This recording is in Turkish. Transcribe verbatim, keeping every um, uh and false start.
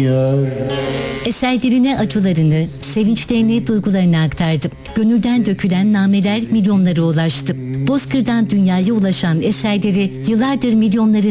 yar. Eserlerine acılarını, sevinçlerini, duygularını aktardı. Gönülden dökülen nameler milyonlara ulaştı. Bozkır'dan dünyaya ulaşan eserleri yıllardır milyonların